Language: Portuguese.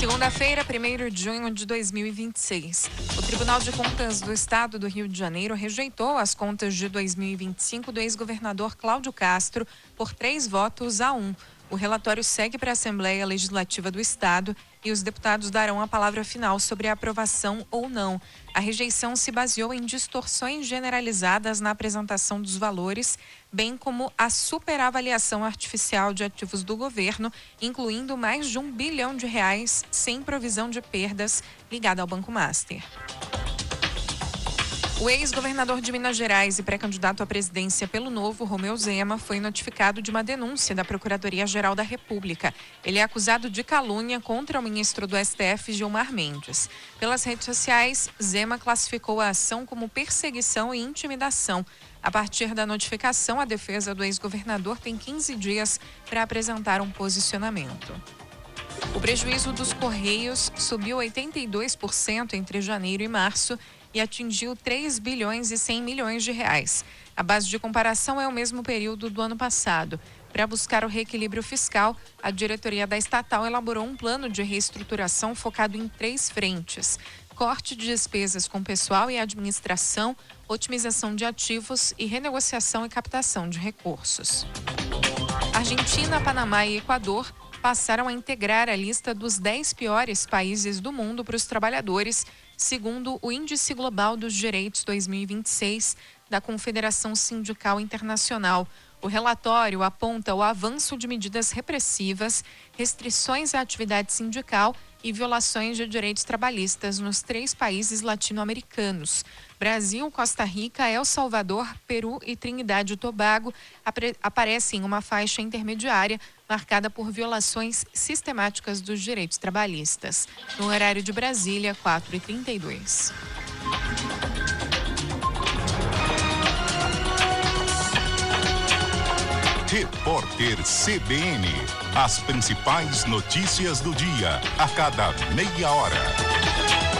Segunda-feira, 1º de junho de 2026. O Tribunal de Contas do Estado do Rio de Janeiro rejeitou as contas de 2025 do ex-governador Cláudio Castro por 3 votos a 1. O relatório segue para a Assembleia Legislativa do Estado e os deputados darão a palavra final sobre a aprovação ou não. A rejeição se baseou em distorções generalizadas na apresentação dos valores, bem como a superavaliação artificial de ativos do governo, incluindo mais de R$ 1 bilhão sem provisão de perdas ligada ao Banco Master. O ex-governador de Minas Gerais e pré-candidato à presidência pelo Novo, Romeu Zema, foi notificado de uma denúncia da Procuradoria-Geral da República. Ele é acusado de calúnia contra o ministro do STF, Gilmar Mendes. Pelas redes sociais, Zema classificou a ação como perseguição e intimidação. A partir da notificação, a defesa do ex-governador tem 15 dias para apresentar um posicionamento. O prejuízo dos Correios subiu 82% entre janeiro e março e atingiu 3 bilhões e 100 milhões de reais. A base de comparação é o mesmo período do ano passado. Para buscar o reequilíbrio fiscal, a diretoria da estatal elaborou um plano de reestruturação focado em 3 frentes: corte de despesas com pessoal e administração, otimização de ativos e renegociação e captação de recursos. Argentina, Panamá e Equador passaram a integrar a lista dos 10 piores países do mundo para os trabalhadores, segundo o Índice Global dos Direitos 2026 da Confederação Sindical Internacional. O relatório aponta o avanço de medidas repressivas, restrições à atividade sindical e violações de direitos trabalhistas nos 3 países latino-americanos. Brasil, Costa Rica, El Salvador, Peru e Trinidade e Tobago aparecem em uma faixa intermediária marcada por violações sistemáticas dos direitos trabalhistas. No horário de Brasília, 4h32. Repórter CBN. As principais notícias do dia, a cada meia hora.